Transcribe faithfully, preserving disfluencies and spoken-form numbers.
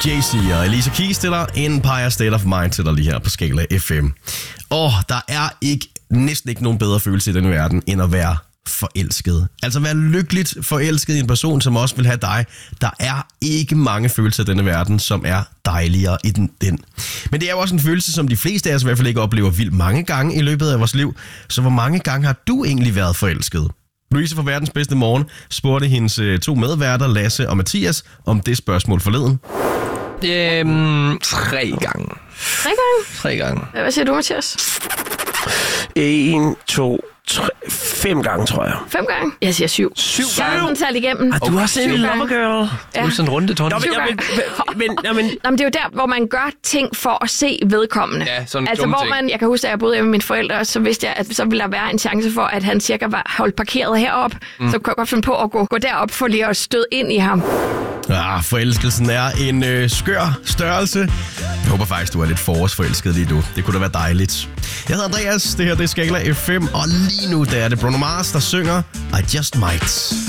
Jay-Z og Alicia Keys til dig. Empire State of Mind til dig lige her på Skala F M. Og der er ikke, næsten ikke nogen bedre følelse i den verden, end at være forelsket. Altså være lykkeligt forelsket i en person, som også vil have dig. Der er ikke mange følelser i denne verden, som er dejligere i den. den. Men det er jo også en følelse, som de fleste af os i hvert fald ikke oplever vildt mange gange i løbet af vores liv. Så hvor mange gange har du egentlig været forelsket? Louise fra Verdens Bedste Morgen spurgte hendes to medværter, Lasse og Mathias, om det spørgsmål forleden. Øhm, tre gange. Tre gange? Tre gange. Hvad siger du, Mathias? En, to, tre, fem gange, tror jeg. Fem gange? Jeg siger syv. Syv Jeg har gange? sådan talt igennem. Ah, du har sådan en Syv gange. lovergirl. Ja. Du er sådan en rundetånd. Nå, men, ja, men, men, ja, men, Nå, men det er jo der, hvor man gør ting for at se vedkommende. Ja, sådan altså, dumme hvor ting. man, jeg kan huske, at jeg boede hjemme med mine forældre, så vidste jeg, at så ville der være en chance for, at han cirka var holdt parkeret herop. Mm. Så kunne jeg godt finde på at gå, gå derop for lige at støde ind i ham. Ah, forelskelsen er en øh, skør størrelse. Jeg håber faktisk, du er lidt forårsforelsket lige nu. Det kunne da være dejligt. Jeg hedder Andreas, det her det er Skala F M, og lige nu der er det Bruno Mars, der synger I Just Might.